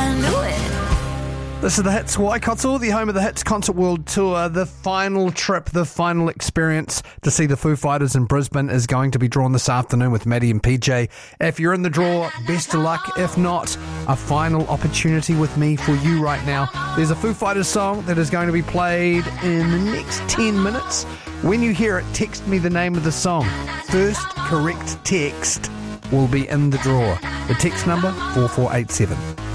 I knew it. This is the Hits Waikato, the home of the Hits Concert World Tour. The final trip, the final experience to see the Foo Fighters in Brisbane is going to be drawn this afternoon with Maddie and PJ. If you're in the draw, best of luck. If not, a final opportunity with me for you right now. There's a Foo Fighters song that is going to be played in the next 10 minutes. When you hear it, text me the name of the song. First correct text will be in the draw. The text number, 4487.